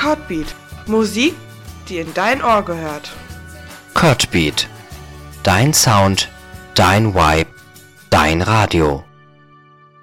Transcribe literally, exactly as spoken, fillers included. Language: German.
Codbeat, Musik, die in dein Ohr gehört. Codbeat, dein Sound, dein Vibe, dein Radio.